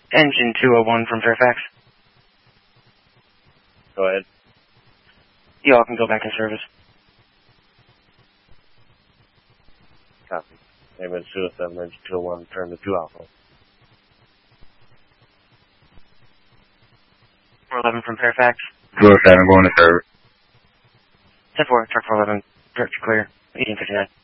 Engine 201 from Fairfax. Go ahead. You all can go back in service. Copy. Name is 207, engine 201, turn to 2 Alpha. 411 from Fairfax. 207, going to service. 10-4, truck 411, direct to clear, 1859.